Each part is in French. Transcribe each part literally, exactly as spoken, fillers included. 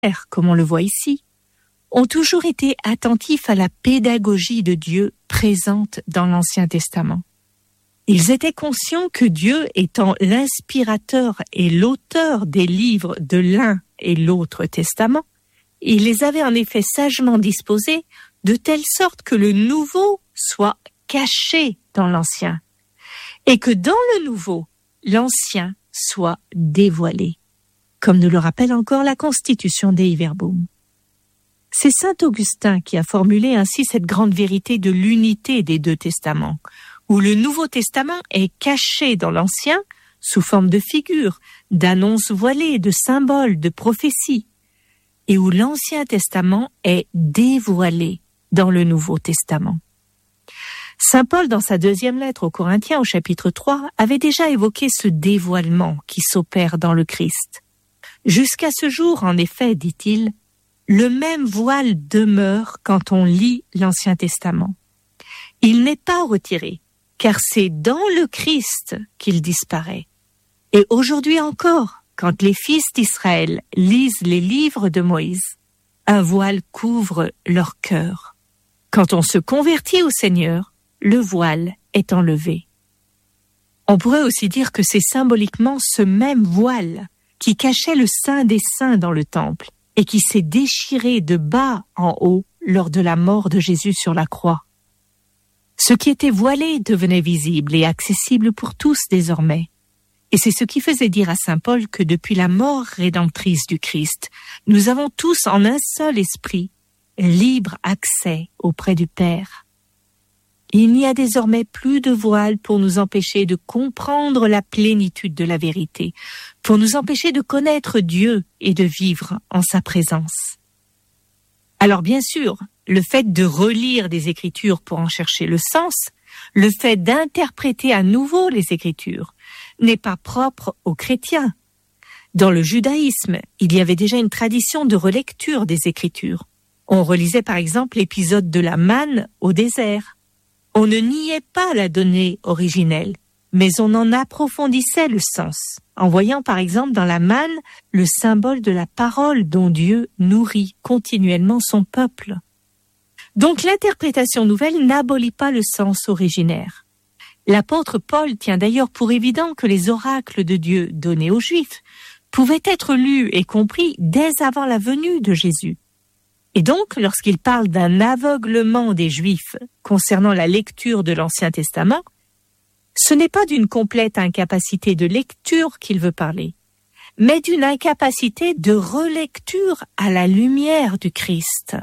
comme on le voit ici, ont toujours été attentifs à la pédagogie de Dieu présente dans l'Ancien Testament. Ils étaient conscients que Dieu, étant l'inspirateur et l'auteur des livres de l'un et l'autre testament, il les avait en effet sagement disposés de telle sorte que le nouveau soit caché dans l'ancien, et que dans le nouveau, l'ancien soit dévoilé, comme nous le rappelle encore la Constitution Dei Verbum. C'est saint Augustin qui a formulé ainsi cette grande vérité de l'unité des deux testaments, où le Nouveau Testament est caché dans l'Ancien sous forme de figures, d'annonces voilées, de symboles, de prophéties, et où l'Ancien Testament est dévoilé dans le Nouveau Testament. Saint Paul, dans sa deuxième lettre aux Corinthiens, au chapitre trois, avait déjà évoqué ce dévoilement qui s'opère dans le Christ. Jusqu'à ce jour, en effet, dit-il, le même voile demeure quand on lit l'Ancien Testament. Il n'est pas retiré, car c'est dans le Christ qu'il disparaît. Et aujourd'hui encore, quand les fils d'Israël lisent les livres de Moïse, un voile couvre leur cœur. Quand on se convertit au Seigneur, le voile est enlevé. On pourrait aussi dire que c'est symboliquement ce même voile qui cachait le Saint des Saints dans le temple et qui s'est déchiré de bas en haut lors de la mort de Jésus sur la croix. Ce qui était voilé devenait visible et accessible pour tous désormais. Et c'est ce qui faisait dire à saint Paul que depuis la mort rédemptrice du Christ, nous avons tous en un seul esprit libre accès auprès du Père. Il n'y a désormais plus de voile pour nous empêcher de comprendre la plénitude de la vérité, pour nous empêcher de connaître Dieu et de vivre en sa présence. Alors bien sûr, le fait de relire des Écritures pour en chercher le sens, le fait d'interpréter à nouveau les Écritures, n'est pas propre aux chrétiens. Dans le judaïsme, il y avait déjà une tradition de relecture des Écritures. On relisait par exemple l'épisode de la manne au désert. On ne niait pas la donnée originelle, mais on en approfondissait le sens, en voyant par exemple dans la manne le symbole de la parole dont Dieu nourrit continuellement son peuple. Donc l'interprétation nouvelle n'abolit pas le sens originaire. L'apôtre Paul tient d'ailleurs pour évident que les oracles de Dieu donnés aux Juifs pouvaient être lus et compris dès avant la venue de Jésus. Et donc, lorsqu'il parle d'un aveuglement des Juifs concernant la lecture de l'Ancien Testament, ce n'est pas d'une complète incapacité de lecture qu'il veut parler, mais d'une incapacité de relecture à la lumière du Christ.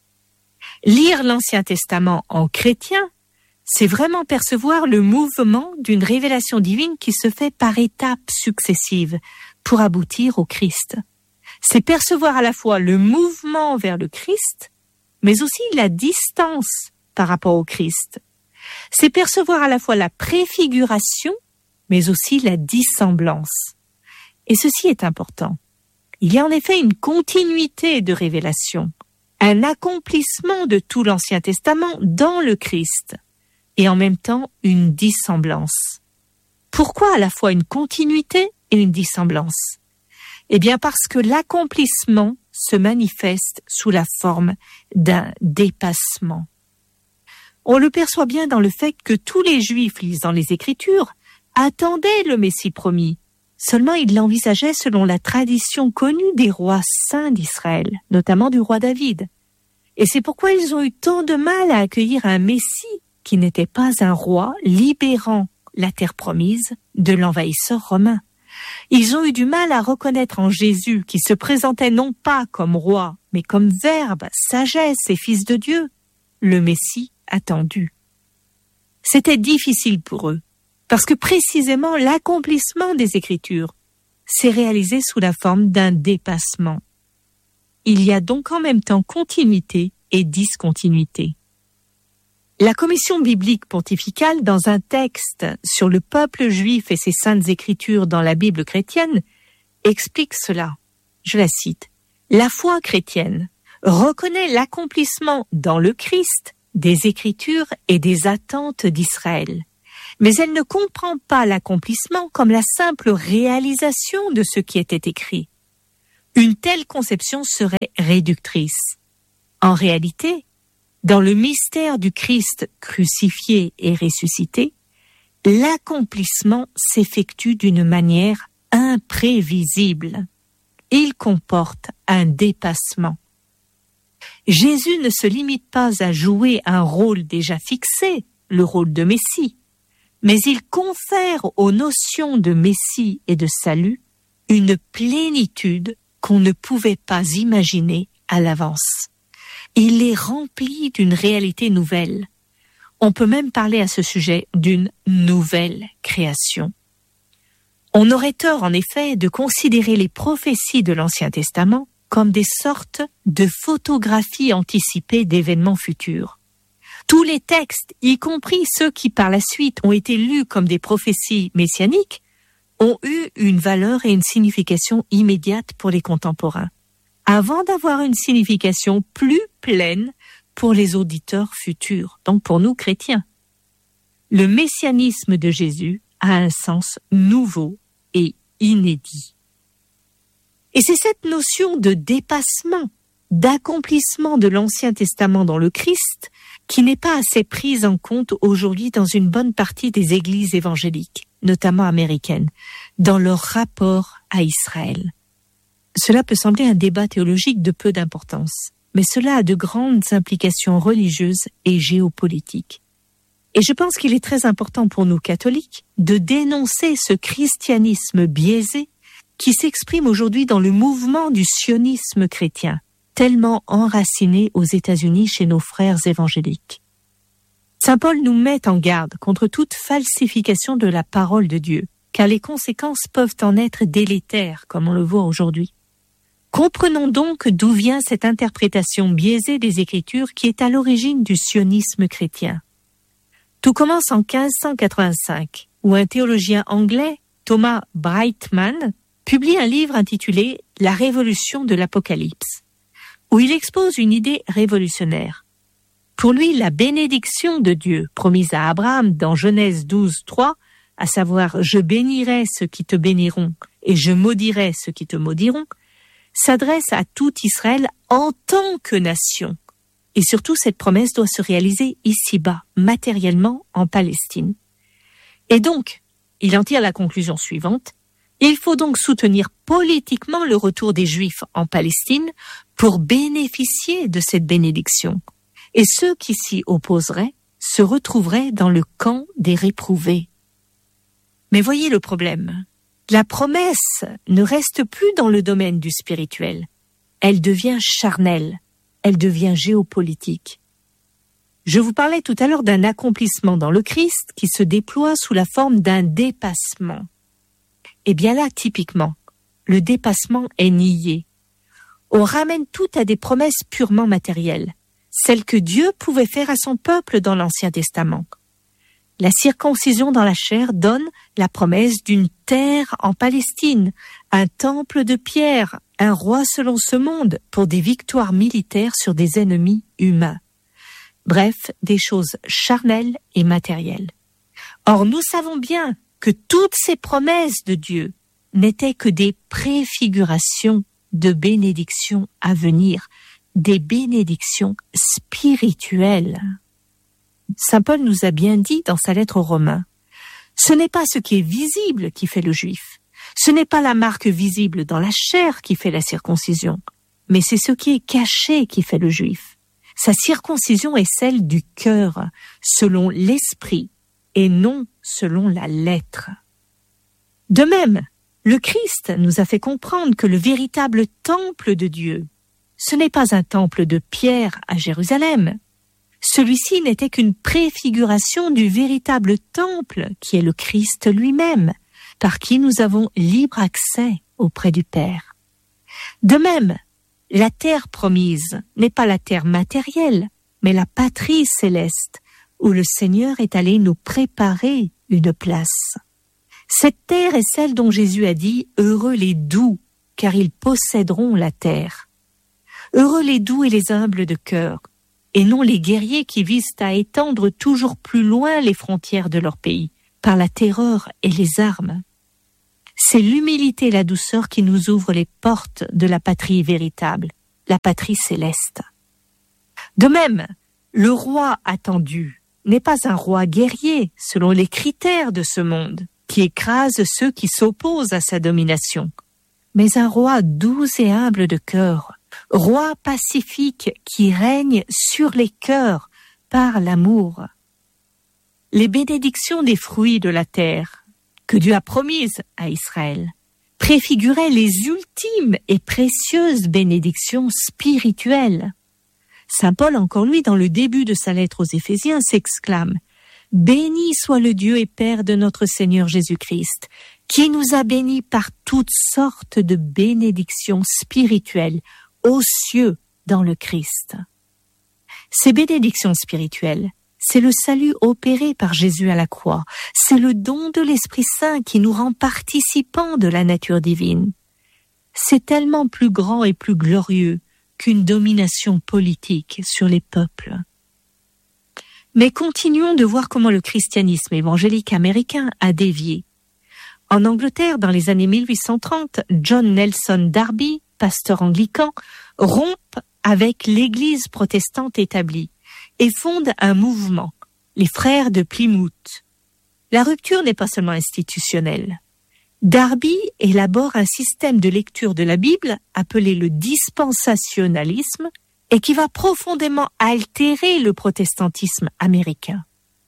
Lire l'Ancien Testament en chrétien, c'est vraiment percevoir le mouvement d'une révélation divine qui se fait par étapes successives pour aboutir au Christ. C'est percevoir à la fois le mouvement vers le Christ, mais aussi la distance par rapport au Christ. C'est percevoir à la fois la préfiguration, mais aussi la dissemblance. Et ceci est important. Il y a en effet une continuité de révélation, un accomplissement de tout l'Ancien Testament dans le Christ, et en même temps une dissemblance. Pourquoi à la fois une continuité et une dissemblance ? Eh bien parce que l'accomplissement se manifeste sous la forme d'un dépassement. On le perçoit bien dans le fait que tous les Juifs lisant les Écritures attendaient le Messie promis. Seulement ils l'envisageaient selon la tradition connue des rois saints d'Israël, notamment du roi David. Et c'est pourquoi ils ont eu tant de mal à accueillir un Messie qui n'était pas un roi libérant la terre promise de l'envahisseur romain. Ils ont eu du mal à reconnaître en Jésus, qui se présentait non pas comme roi, mais comme Verbe, sagesse et Fils de Dieu, le Messie attendu. C'était difficile pour eux, parce que précisément l'accomplissement des Écritures s'est réalisé sous la forme d'un dépassement. Il y a donc en même temps continuité et discontinuité. La commission biblique pontificale, dans un texte sur le peuple juif et ses saintes écritures dans la Bible chrétienne, explique cela. Je la cite. « La foi chrétienne reconnaît l'accomplissement dans le Christ des écritures et des attentes d'Israël, mais elle ne comprend pas l'accomplissement comme la simple réalisation de ce qui était écrit. Une telle conception serait réductrice. En réalité, dans le mystère du Christ crucifié et ressuscité, l'accomplissement s'effectue d'une manière imprévisible. Il comporte un dépassement. Jésus ne se limite pas à jouer un rôle déjà fixé, le rôle de Messie, mais il confère aux notions de Messie et de salut une plénitude qu'on ne pouvait pas imaginer à l'avance. Il est rempli d'une réalité nouvelle. On peut même parler à ce sujet d'une nouvelle création. On aurait tort, en effet, de considérer les prophéties de l'Ancien Testament comme des sortes de photographies anticipées d'événements futurs. Tous les textes, y compris ceux qui par la suite ont été lus comme des prophéties messianiques, ont eu une valeur et une signification immédiate pour les contemporains, avant d'avoir une signification plus pleine pour les auditeurs futurs, donc pour nous chrétiens. Le messianisme de Jésus a un sens nouveau et inédit. Et c'est cette notion de dépassement, d'accomplissement de l'Ancien Testament dans le Christ qui n'est pas assez prise en compte aujourd'hui dans une bonne partie des églises évangéliques, notamment américaines, dans leur rapport à Israël. Cela peut sembler un débat théologique de peu d'importance, mais cela a de grandes implications religieuses et géopolitiques. Et je pense qu'il est très important pour nous catholiques de dénoncer ce christianisme biaisé qui s'exprime aujourd'hui dans le mouvement du sionisme chrétien, tellement enraciné aux États-Unis chez nos frères évangéliques. Saint Paul nous met en garde contre toute falsification de la parole de Dieu, car les conséquences peuvent en être délétères, comme on le voit aujourd'hui. Comprenons donc d'où vient cette interprétation biaisée des Écritures qui est à l'origine du sionisme chrétien. Tout commence en quinze cent quatre-vingt-cinq, où un théologien anglais, Thomas Brightman, publie un livre intitulé « La révolution de l'Apocalypse », où il expose une idée révolutionnaire. Pour lui, la bénédiction de Dieu promise à Abraham dans Genèse douze, trois, à savoir « Je bénirai ceux qui te béniront et je maudirai ceux qui te maudiront », s'adresse à tout Israël en tant que nation. Et surtout, cette promesse doit se réaliser ici-bas, matériellement, en Palestine. Et donc, il en tire la conclusion suivante. Il faut donc soutenir politiquement le retour des Juifs en Palestine pour bénéficier de cette bénédiction. Et ceux qui s'y opposeraient se retrouveraient dans le camp des réprouvés. Mais voyez le problème. La promesse ne reste plus dans le domaine du spirituel. Elle devient charnelle. Elle devient géopolitique. Je vous parlais tout à l'heure d'un accomplissement dans le Christ qui se déploie sous la forme d'un dépassement. Eh bien là, typiquement, le dépassement est nié. On ramène tout à des promesses purement matérielles, celles que Dieu pouvait faire à son peuple dans l'Ancien Testament. La circoncision dans la chair donne la promesse d'une terre en Palestine, un temple de pierre, un roi selon ce monde pour des victoires militaires sur des ennemis humains. Bref, des choses charnelles et matérielles. Or, nous savons bien que toutes ces promesses de Dieu n'étaient que des préfigurations de bénédictions à venir, des bénédictions spirituelles. Saint Paul nous a bien dit dans sa lettre aux Romains, ce n'est pas ce qui est visible qui fait le juif, ce n'est pas la marque visible dans la chair qui fait la circoncision, mais c'est ce qui est caché qui fait le juif. Sa circoncision est celle du cœur, selon l'esprit, et non selon la lettre. De même, le Christ nous a fait comprendre que le véritable temple de Dieu, ce n'est pas un temple de pierre à Jérusalem. Celui-ci n'était qu'une préfiguration du véritable temple qui est le Christ lui-même, par qui nous avons libre accès auprès du Père. De même, la terre promise n'est pas la terre matérielle, mais la patrie céleste, où le Seigneur est allé nous préparer une place. Cette terre est celle dont Jésus a dit « Heureux les doux, car ils posséderont la terre ». Heureux les doux et les humbles de cœur, et non les guerriers qui visent à étendre toujours plus loin les frontières de leur pays, par la terreur et les armes. C'est l'humilité et la douceur qui nous ouvrent les portes de la patrie véritable, la patrie céleste. De même, le roi attendu n'est pas un roi guerrier selon les critères de ce monde, qui écrase ceux qui s'opposent à sa domination, mais un roi doux et humble de cœur, roi pacifique qui règne sur les cœurs par l'amour. Les bénédictions des fruits de la terre que Dieu a promises à Israël préfiguraient les ultimes et précieuses bénédictions spirituelles. Saint Paul, encore lui, dans le début de sa lettre aux Éphésiens, s'exclame « Béni soit le Dieu et Père de notre Seigneur Jésus-Christ, qui nous a bénis par toutes sortes de bénédictions spirituelles aux cieux dans le Christ. » Ces bénédictions spirituelles, c'est le salut opéré par Jésus à la croix. C'est le don de l'Esprit Saint qui nous rend participants de la nature divine. C'est tellement plus grand et plus glorieux qu'une domination politique sur les peuples. Mais continuons de voir comment le christianisme évangélique américain a dévié. En Angleterre, dans les années mille huit cent trente, John Nelson Darby, pasteur anglican, rompt avec l'Église protestante établie et fonde un mouvement, les Frères de Plymouth. La rupture n'est pas seulement institutionnelle. Darby élabore un système de lecture de la Bible appelé le dispensationalisme et qui va profondément altérer le protestantisme américain.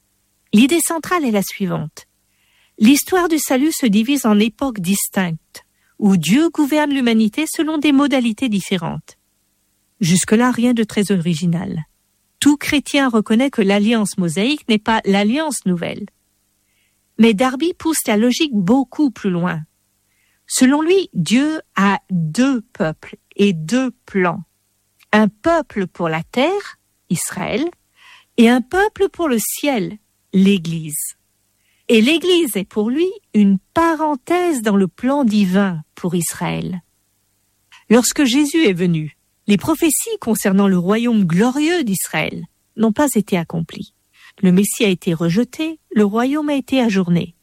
L'idée centrale est la suivante. L'histoire du salut se divise en époques distinctes, où Dieu gouverne l'humanité selon des modalités différentes. Jusque-là, rien de très original. Tout chrétien reconnaît que l'alliance mosaïque n'est pas l'alliance nouvelle. Mais Darby pousse la logique beaucoup plus loin. Selon lui, Dieu a deux peuples et deux plans. Un peuple pour la terre, Israël, et un peuple pour le ciel, l'Église. Et l'Église est pour lui une parenthèse dans le plan divin pour Israël. Lorsque Jésus est venu, les prophéties concernant le royaume glorieux d'Israël n'ont pas été accomplies. Le Messie a été rejeté, le royaume a été ajourné.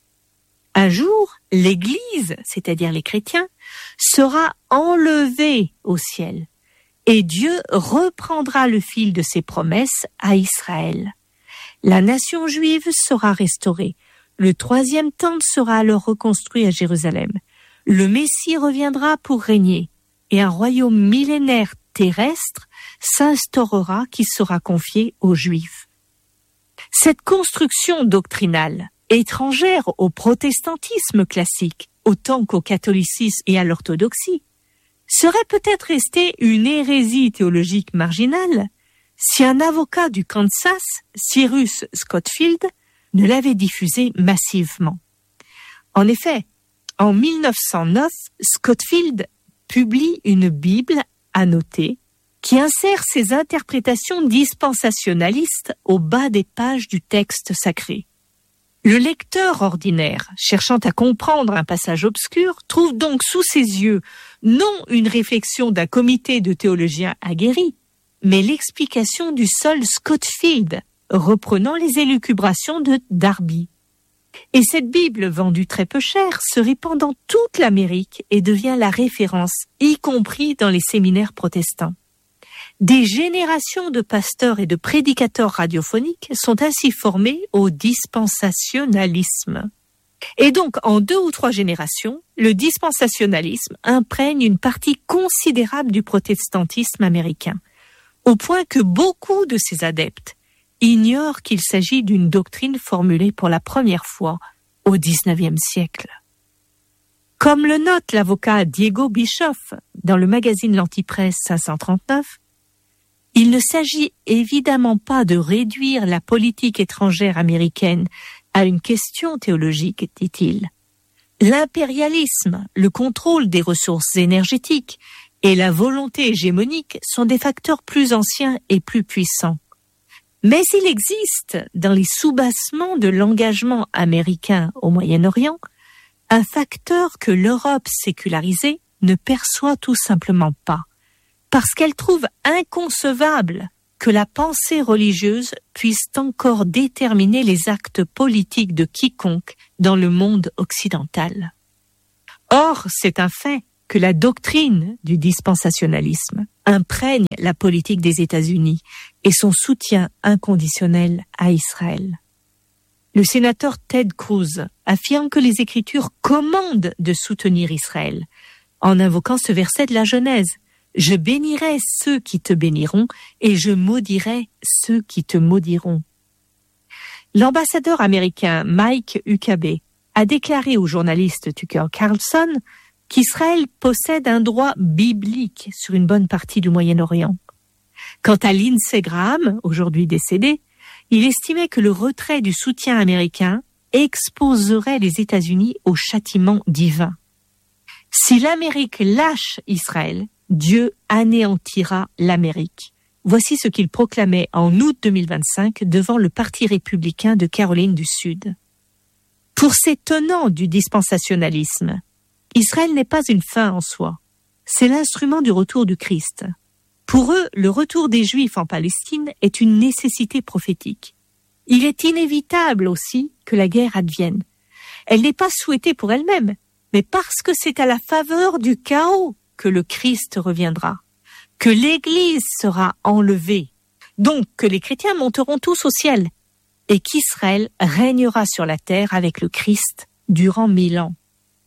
Un jour, l'Église, c'est-à-dire les chrétiens, sera enlevée au ciel et Dieu reprendra le fil de ses promesses à Israël. La nation juive sera restaurée. Le troisième temple sera alors reconstruit à Jérusalem. Le Messie reviendra pour régner et un royaume millénaire terrestre s'instaurera qui sera confié aux Juifs. Cette construction doctrinale, étrangère au protestantisme classique, autant qu'au catholicisme et à l'orthodoxie, serait peut-être restée une hérésie théologique marginale si un avocat du Kansas, Cyrus Scottfield, ne l'avait diffusée massivement. En effet, en mille neuf cent neuf, Scottfield publie une Bible annotée qui insère ses interprétations dispensationalistes au bas des pages du texte sacré. Le lecteur ordinaire, cherchant à comprendre un passage obscur, trouve donc sous ses yeux non une réflexion d'un comité de théologiens aguerris, mais l'explication du seul Scottfield, reprenant les élucubrations de Darby. Et cette Bible, vendue très peu cher, se répand dans toute l'Amérique et devient la référence, y compris dans les séminaires protestants. Des générations de pasteurs et de prédicateurs radiophoniques sont ainsi formés au dispensationalisme. Et donc, en deux ou trois générations, le dispensationalisme imprègne une partie considérable du protestantisme américain, au point que beaucoup de ses adeptes ignorent qu'il s'agit d'une doctrine formulée pour la première fois au dix-neuvième siècle. Comme le note l'avocat Diego Bischoff dans le magazine L'Antipresse cinq cent trente-neuf, il ne s'agit évidemment pas de réduire la politique étrangère américaine à une question théologique, dit-il. L'impérialisme, le contrôle des ressources énergétiques et la volonté hégémonique sont des facteurs plus anciens et plus puissants. Mais il existe, dans les soubassements de l'engagement américain au Moyen-Orient, un facteur que l'Europe sécularisée ne perçoit tout simplement pas, parce qu'elle trouve inconcevable que la pensée religieuse puisse encore déterminer les actes politiques de quiconque dans le monde occidental. Or, c'est un fait que la doctrine du dispensationalisme imprègne la politique des États-Unis et son soutien inconditionnel à Israël. Le sénateur Ted Cruz affirme que les Écritures commandent de soutenir Israël, en invoquant ce verset de la Genèse. « Je bénirai ceux qui te béniront et je maudirai ceux qui te maudiront. » L'ambassadeur américain Mike Huckabee a déclaré au journaliste Tucker Carlson qu'Israël possède un droit biblique sur une bonne partie du Moyen-Orient. Quant à Lindsey Graham, aujourd'hui décédé, il estimait que le retrait du soutien américain exposerait les États-Unis au châtiment divin. Si l'Amérique lâche Israël, Dieu anéantira l'Amérique. Voici ce qu'il proclamait en août deux mille vingt-cinq devant le Parti républicain de Caroline du Sud. Pour ces tenants du dispensationalisme, Israël n'est pas une fin en soi. C'est l'instrument du retour du Christ. Pour eux, le retour des Juifs en Palestine est une nécessité prophétique. Il est inévitable aussi que la guerre advienne. Elle n'est pas souhaitée pour elle-même, mais parce que c'est à la faveur du chaos que le Christ reviendra, que l'Église sera enlevée, donc que les chrétiens monteront tous au ciel, et qu'Israël régnera sur la terre avec le Christ durant mille ans.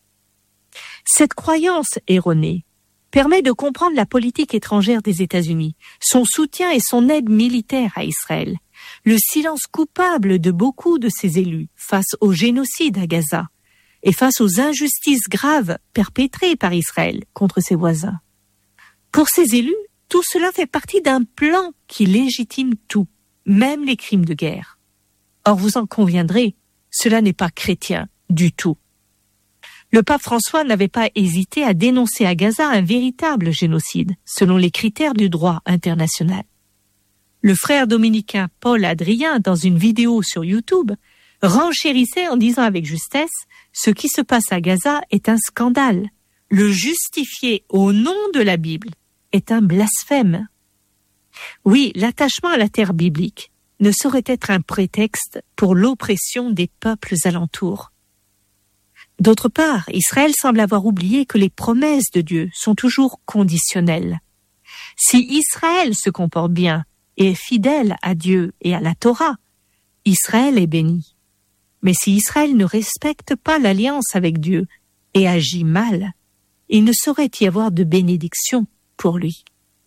Cette croyance erronée permet de comprendre la politique étrangère des États-Unis, son soutien et son aide militaire à Israël, le silence coupable de beaucoup de ses élus face au génocide à Gaza et face aux injustices graves perpétrées par Israël contre ses voisins. Pour ces élus, tout cela fait partie d'un plan qui légitime tout, même les crimes de guerre. Or, vous en conviendrez, cela n'est pas chrétien du tout. Le pape François n'avait pas hésité à dénoncer à Gaza un véritable génocide, selon les critères du droit international. Le frère dominicain Paul Adrien, dans une vidéo sur YouTube, renchérissait en disant avec justesse « Ce qui se passe à Gaza est un scandale. Le justifier au nom de la Bible est un blasphème. » Oui, l'attachement à la terre biblique ne saurait être un prétexte pour l'oppression des peuples alentours. D'autre part, Israël semble avoir oublié que les promesses de Dieu sont toujours conditionnelles. Si Israël se comporte bien et est fidèle à Dieu et à la Torah, Israël est béni. Mais si Israël ne respecte pas l'alliance avec Dieu et agit mal, il ne saurait y avoir de bénédiction pour lui.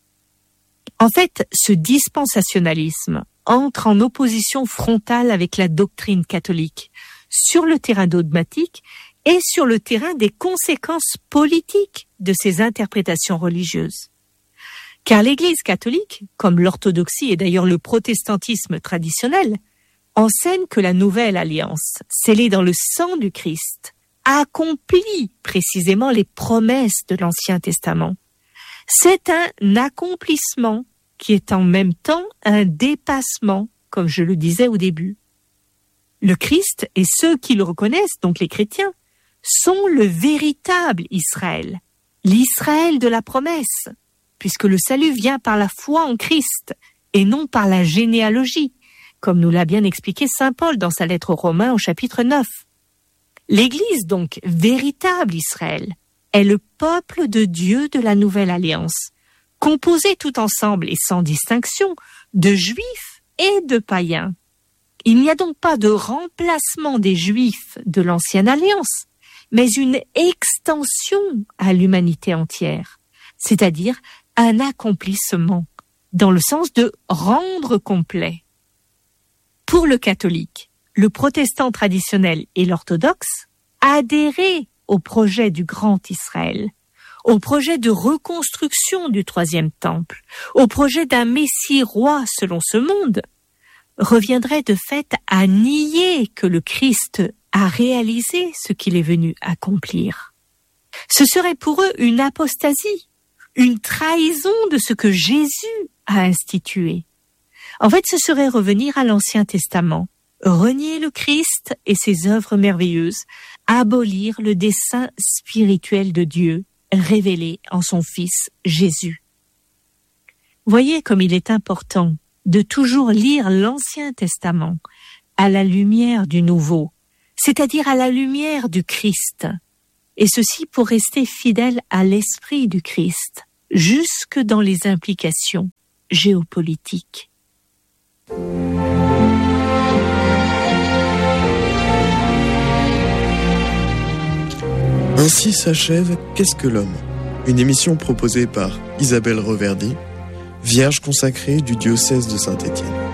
En fait, ce dispensationalisme entre en opposition frontale avec la doctrine catholique sur le terrain dogmatique et sur le terrain des conséquences politiques de ces interprétations religieuses. Car l'Église catholique, comme l'orthodoxie et d'ailleurs le protestantisme traditionnel, enseigne que la nouvelle alliance, scellée dans le sang du Christ, accomplit précisément les promesses de l'Ancien Testament. C'est un accomplissement qui est en même temps un dépassement, comme je le disais au début. Le Christ et ceux qui le reconnaissent, donc les chrétiens, sont le véritable Israël, l'Israël de la promesse, puisque le salut vient par la foi en Christ et non par la généalogie, comme nous l'a bien expliqué saint Paul dans sa lettre aux Romains au chapitre neuf. L'Église, donc, véritable Israël, est le peuple de Dieu de la Nouvelle Alliance, composé tout ensemble et sans distinction de Juifs et de païens. Il n'y a donc pas de remplacement des Juifs de l'Ancienne Alliance, mais une extension à l'humanité entière, c'est-à-dire un accomplissement, dans le sens de rendre complet. Pour le catholique, le protestant traditionnel et l'orthodoxe adhéraient au projet du grand Israël, au projet de reconstruction du troisième temple, au projet d'un Messie roi selon ce monde, reviendrait de fait à nier que le Christ a réalisé ce qu'il est venu accomplir. Ce serait pour eux une apostasie, une trahison de ce que Jésus a institué. En fait, ce serait revenir à l'Ancien Testament, renier le Christ et ses œuvres merveilleuses, abolir le dessein spirituel de Dieu révélé en son Fils Jésus. Voyez comme il est important de toujours lire l'Ancien Testament à la lumière du Nouveau, c'est-à-dire à la lumière du Christ. et ceci pour rester fidèle à l'esprit du Christ, jusque dans les implications géopolitiques. Ainsi s'achève Qu'est-ce que l'homme ? Une émission proposée par Isabelle Reverdy, vierge consacrée du diocèse de Saint-Étienne.